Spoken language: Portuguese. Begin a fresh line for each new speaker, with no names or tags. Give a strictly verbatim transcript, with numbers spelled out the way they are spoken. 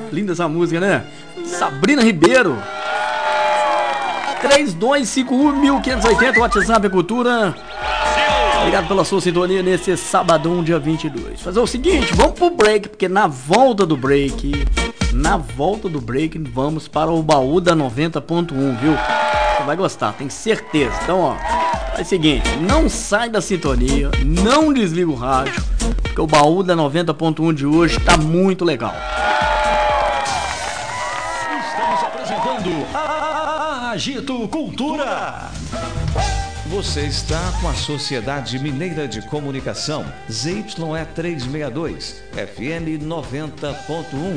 Linda essa música, né? Sabrina Ribeiro. três dois cinco um, quinhentos e oitenta, WhatsApp é Cultura. Obrigado pela sua sintonia nesse sabadão, dia vinte e dois. Fazer o seguinte, vamos pro break, porque na volta do break, na volta do break, vamos para o baú da noventa ponto um, viu? Você vai gostar, tenho certeza. Então, ó, é o seguinte, não sai da sintonia, não desliga o rádio, porque o baú da noventa ponto um de hoje tá muito legal.
Estamos apresentando a Agito Cultura. Você está com a Sociedade Mineira de Comunicação, Z Y E trezentos e sessenta e dois, F M noventa ponto um.